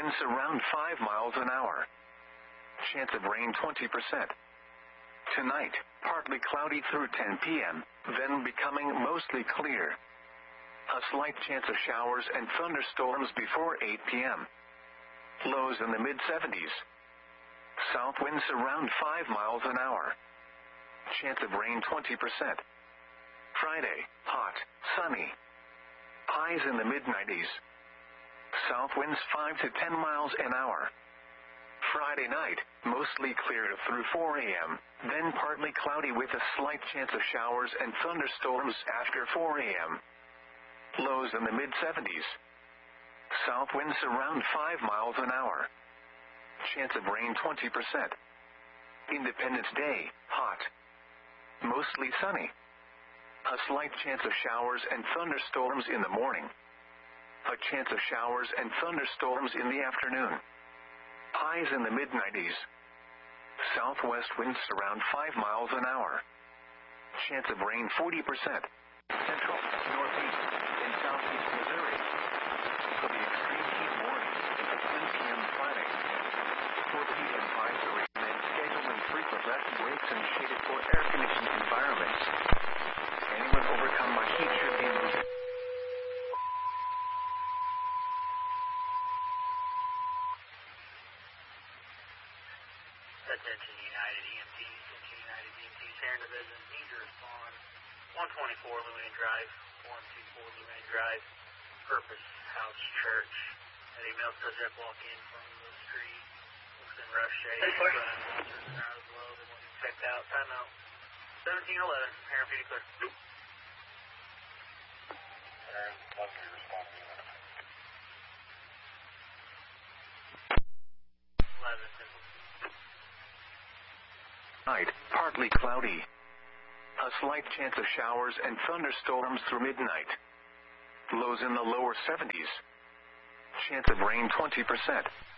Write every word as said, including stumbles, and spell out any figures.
winds around five miles an hour. Chance of rain twenty percent. Tonight, partly cloudy through ten p.m., then becoming mostly clear. A slight chance of showers and thunderstorms before eight p.m. Lows in the mid seventies. South winds around five miles an hour. Chance of rain twenty percent. Friday, hot, sunny. Highs in the mid nineties. South winds five to ten miles an hour. Friday night, mostly clear through four a.m., then partly cloudy with a slight chance of showers and thunderstorms after four a.m. Lows in the mid seventies. South winds around five miles an hour. Chance of rain twenty percent. Independence Day, hot. Mostly sunny. A slight chance of showers and thunderstorms in the morning. A chance of showers and thunderstorms in the afternoon. Highs in the mid nineties. Southwest winds around five miles an hour. Chance of rain forty percent. Central, northeast, and southeast Missouri. For the extreme heat warning, a ten p.m. planning. four p.m. advisory and scheduled and frequent left breaks in shaded or air-conditioned environments. Anyone overcome by heat should be moved. Attention United E M Ts, attention United E M Ts, here in the business, need to respond. one twenty-four Luann Drive, one twenty-four Luann Drive, Purpose House Church. That email subject walk in from the street, looks in rough shape, but the crowd is low, they want to check out, time out. seventeen eleven, Aaron P. clear. Aaron, love to respond to you. eleven, simple. Night, partly cloudy. A slight chance of showers and thunderstorms through midnight. Lows in the lower seventies. Chance of rain twenty percent.